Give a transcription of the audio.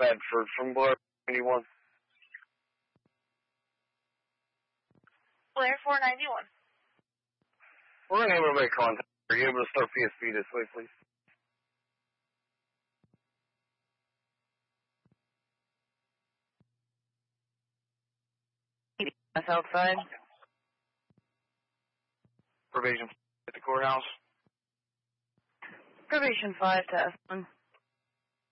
Bedford from Blair 91. Blair 491. We're unable to make contact. Are you able to start PSP this way, please? That's outside. Probation at the courthouse. Probation 5 to S1.